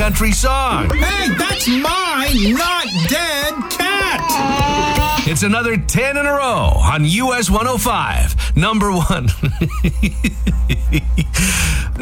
country song. Hey, that's my not dead cat. It's another 10 in a row on US 105. Number one.